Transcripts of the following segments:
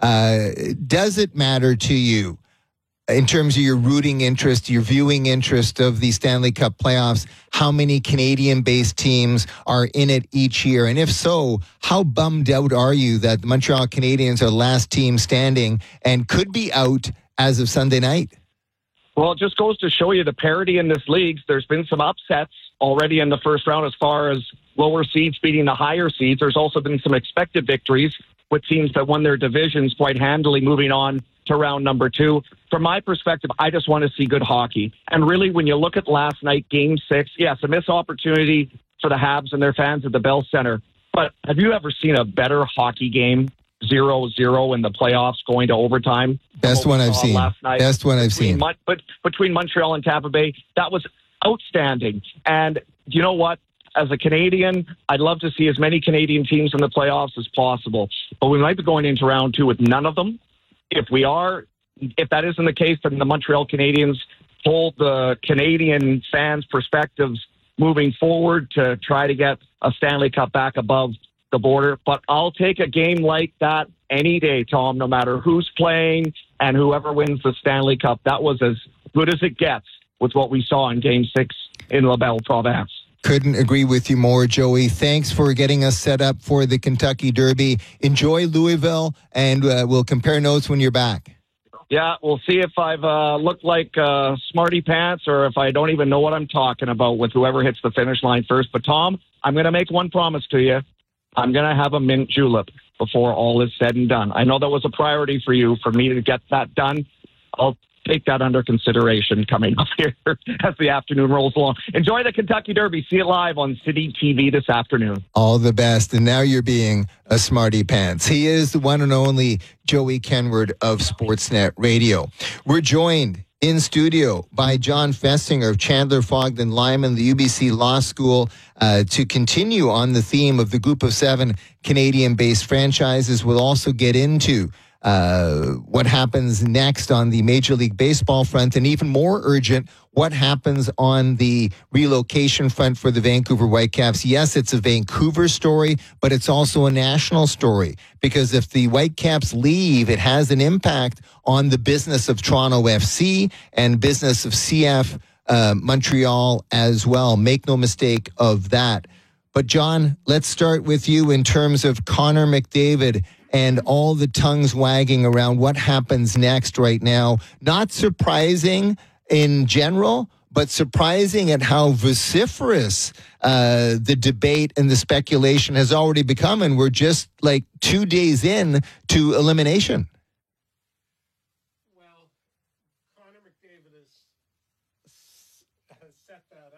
Does it matter to you in terms of your rooting interest, your viewing interest of the Stanley Cup playoffs, how many Canadian-based teams are in it each year? And if so, how bummed out are you that the Montreal Canadiens are the last team standing and could be out as of Sunday night? Well, it just goes to show you the parity in this league. There's been some upsets already in the first round as far as lower seeds beating the higher seeds. There's also been some expected victories with teams that won their divisions quite handily moving on to round number 2. From my perspective, I just want to see good hockey. And really, when you look at last night, Game 6, yes, a missed opportunity for the Habs and their fans at the Bell Center. But have you ever seen a better hockey game, 0-0 in the playoffs going to overtime? Best one I've seen. Last night Best one I've seen. But between Montreal and Tampa Bay, that was outstanding. And you know what? As a Canadian, I'd love to see as many Canadian teams in the playoffs as possible. But we might be going into round 2 with none of them. If that isn't the case, then the Montreal Canadiens hold the Canadian fans' perspectives moving forward to try to get a Stanley Cup back above the border. But I'll take a game like that any day, Tom, no matter who's playing and whoever wins the Stanley Cup. That was as good as it gets with what we saw in Game 6 in La Belle Province. Couldn't agree with you more, Joey. Thanks for getting us set up for the Kentucky Derby. Enjoy Louisville, and we'll compare notes when you're back. Yeah, we'll see if I've looked like smarty pants or if I don't even know what I'm talking about with whoever hits the finish line first. But, Tom, I'm going to make one promise to you. I'm going to have a mint julep before all is said and done. I know that was a priority for you, for me to get that done. I'll take that under consideration coming up here as the afternoon rolls along. Enjoy the Kentucky Derby. See it live on City TV this afternoon. All the best. And now you're being a smarty pants. He is the one and only Joey Kenward of Sportsnet Radio. We're joined in studio by John Festinger of Chandler, Fogden, Lyman, the UBC Law School, to continue on the theme of the group of 7 Canadian-based franchises. We'll also get into what happens next on the Major League Baseball front, and even more urgent, what happens on the relocation front for the Vancouver Whitecaps. Yes, it's a Vancouver story, but it's also a national story, because if the Whitecaps leave, it has an impact on the business of Toronto FC and business of CF Montreal as well. Make no mistake of that. But John, let's start with you in terms of Connor McDavid and all the tongues wagging around what happens next right now. Not surprising in general, but surprising at how vociferous the debate and the speculation has already become. And we're just like 2 days in to elimination. Well, Connor McDavid has set that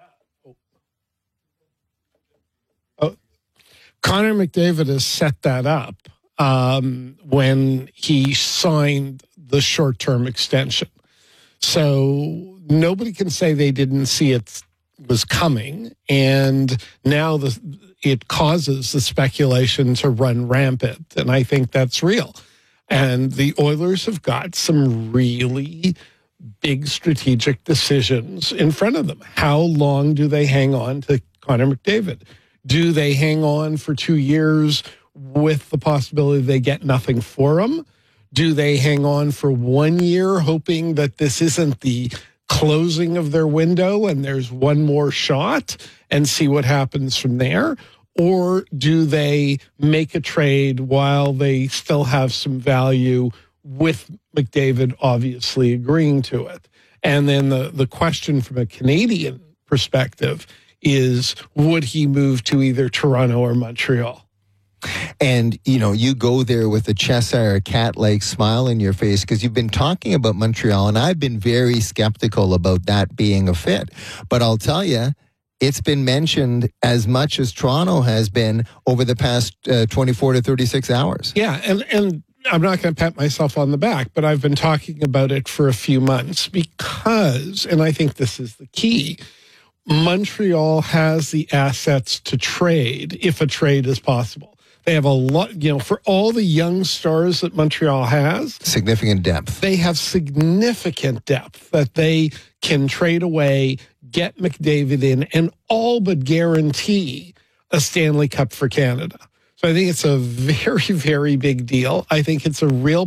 up. Connor McDavid has set that up. When he signed the short-term extension. So nobody can say they didn't see it was coming, and now it causes the speculation to run rampant, and I think that's real. And the Oilers have got some really big strategic decisions in front of them. How long do they hang on to Connor McDavid? Do they hang on for 2 years with the possibility they get nothing for him? Do they hang on for 1 year, hoping that this isn't the closing of their window and there's one more shot, and see what happens from there? Or do they make a trade while they still have some value, with McDavid obviously agreeing to it? And then the question from a Canadian perspective is, would he move to either Toronto or Montreal? And, you know, you go there with a Cheshire cat-like smile in your face, because you've been talking about Montreal, and I've been very skeptical about that being a fit. But I'll tell you, it's been mentioned as much as Toronto has been over the past 24 to 36 hours. Yeah, and I'm not going to pat myself on the back, but I've been talking about it for a few months because, and I think this is the key, Montreal has the assets to trade if a trade is possible. They have a lot, you know, for all the young stars that Montreal has. Significant depth. They have significant depth that they can trade away, get McDavid in, and all but guarantee a Stanley Cup for Canada. So I think it's a very, very big deal. I think it's a real